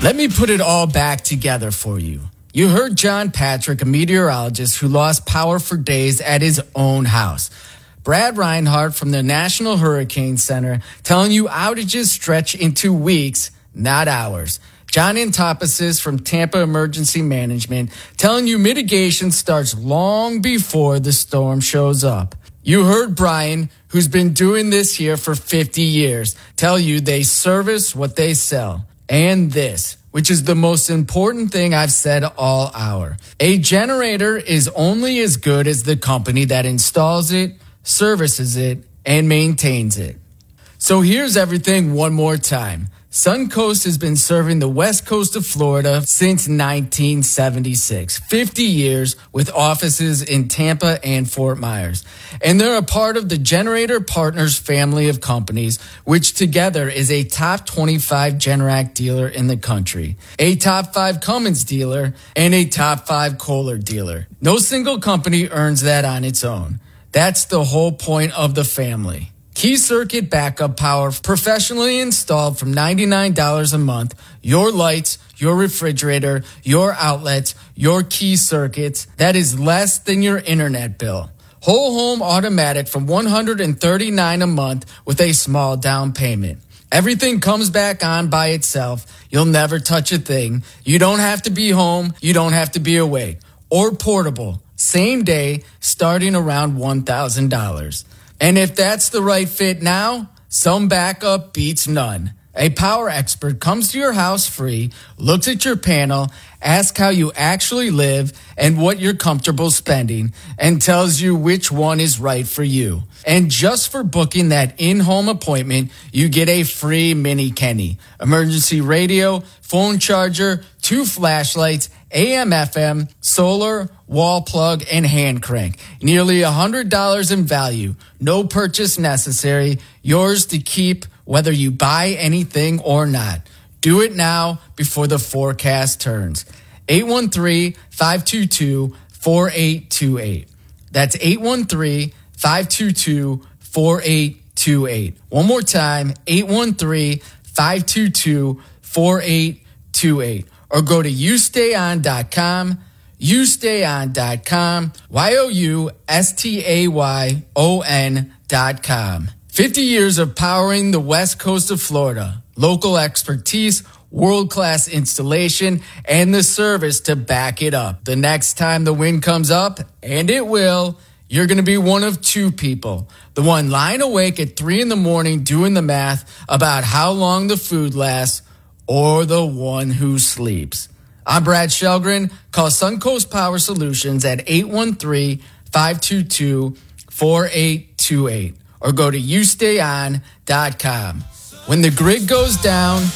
Let me put it all back together for you. You heard John Patrick, a meteorologist who lost power for days at his own house. Brad Reinhardt from the National Hurricane Center telling you outages stretch into weeks, not hours. John Antopasis from Tampa Emergency Management telling you mitigation starts long before the storm shows up. You heard Brian, who's been doing this here for 50 years, tell you they service what they sell. And this, which is the most important thing I've said all hour. A generator is only as good as the company that installs it, services it, and maintains it. So here's everything one more time. Suncoast has been serving the west coast of Florida since 1976, 50 years with offices in Tampa and Fort Myers. And they're a part of the Generator Partners family of companies, which together is a top 25 Generac dealer in the country, a top 5 Cummins dealer, and a top 5 Kohler dealer. No single company earns that on its own. That's the whole point of the family. Key circuit backup power professionally installed from $99 a month. Your lights, your refrigerator, your outlets, your key circuits. That is less than your internet bill. Whole home automatic from $139 a month with a small down payment. Everything comes back on by itself. You'll never touch a thing. You don't have to be home. You don't have to be awake. Or portable. Same day, starting around $1,000. And if that's the right fit now, some backup beats none. A power expert comes to your house free, looks at your panel, asks how you actually live and what you're comfortable spending, and tells you which one is right for you. And just for booking that in-home appointment, you get a free Mini Kenny, emergency radio, phone charger, 2 flashlights, AM/FM, solar, wall plug, and hand crank. Nearly $100 in value. No purchase necessary. Yours to keep whether you buy anything or not. Do it now before the forecast turns. 813-522-4828. That's 813-522-4828. One more time, 813-522-4828. Or go to youstayon.com, youstayon.com, youstayon.com. 50 years of powering the west coast of Florida. Local expertise, world-class installation, and the service to back it up. The next time the wind comes up, and it will, you're going to be one of 2 people. The one lying awake at 3 in the morning doing the math about how long the food lasts, or the one who sleeps. I'm Brad Shelgren. Call Suncoast Power Solutions at 813-522-4828 or go to youstayon.com. When the grid goes down,